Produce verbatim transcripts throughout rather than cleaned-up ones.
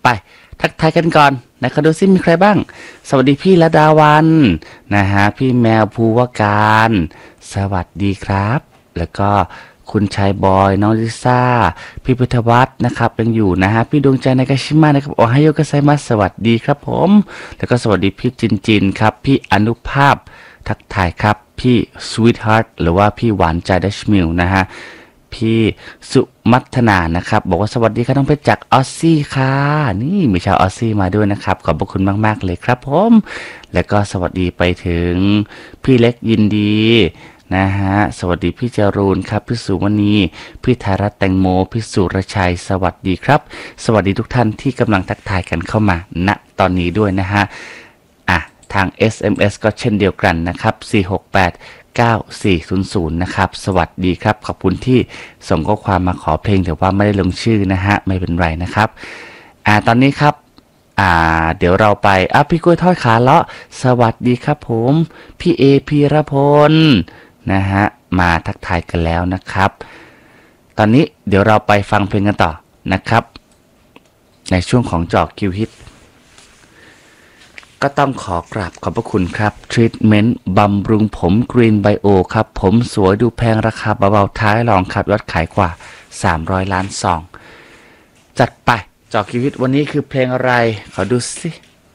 ไปทักทายกันก่อนนะครับดูซิมีใครบ้างสวัสดีพี่ระดาวันนะฮะพี่แมวภูวการสวัสดีครับแล้วก็คุณชายบอยน้องลิซ่าพี่พุทธวัฒน์นะครับยังอยู่นะฮะพี่ดวงใจในกาชิมะนะครับโอไฮโอกัสไซมัสสวัสดีครับผมแล้วก็สวัสดีพี่จินจินครับพี่อนุภาพทักทายครับพี่สวีทฮาร์ทหรือว่าพี่หวานใจดัชมิลนะฮะพี่สุมัทนานะครับบอกว่าสวัสดีครับน้องเพชรจากออสซี่ค่ะนี่มีชาวออสซี่มาด้วยนะครับขอบพระคุณมากๆเลยครับผมแล้วก็สวัสดีไปถึงพี่เล็กยินดีนะฮะสวัสดีพี่จารูนครับพี่สุวรรณีพี่ธารัตน์แตงโมพี่สุรชัยสวัสดีครับสวัสดีทุกท่านที่กำลังทักทายกันเข้ามาณตอนนี้ด้วยนะฮะอ่ะทาง เอส เอ็ม เอส ก็เช่นเดียวกันนะครับสี่หกแปดเก้าสี่ศูนย์ศูนย์นะครับสวัสดีครับขอบคุณที่ส่งข้อความมาขอเพลงแต่ว่าไม่ได้ลงชื่อนะฮะไม่เป็นไรนะครับอ่าตอนนี้ครับอ่าเดี๋ยวเราไปอ่ะพี่กล้วยทอดขาเลาะสวัสดีครับผมพี่เอพีรพลนะฮะมาทักทายกันแล้วนะครับตอนนี้เดี๋ยวเราไปฟังเพลงกันต่อนะครับในช่วงของจอกคิวฮิตก็ต้องขอกราบขอบพระคุณครับทรีทเมนต์บำรุงผมกรีนไบโอครับผมสวยดูแพงราคาเบาๆท้ายรองครับยอดขายกว่าสามร้อยล้านซองจัดไปจอกคิวฮิตวันนี้คือเพลงอะไรขอดูสิ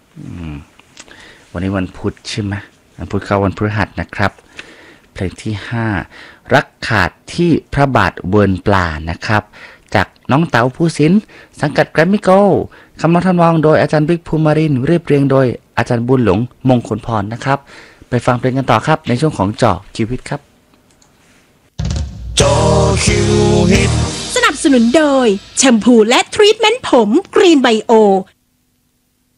วันนี้วันพุธใช่ไหมวันพุธเข้าวันพฤหัสนะครับเพลงที่ห้ารักขาดที่พระบาทเวิร์นปลานะครับจากน้องเต๋าภูสินทร์สังกัดแกรมมี่โกลด์คำร้องทำนองโดยอาจารย์บิ๊กภูมิรินทร์เรียบเรียงโดยอาจารย์บุญหลงมงคลพรนะครับไปฟังเพลงกันต่อครับในช่วงของเจาะคิวฮิตครับเจาะคิวฮิตสนับสนุนโดยแชมพูและทรีทเมนต์ผมกรีนไบโอ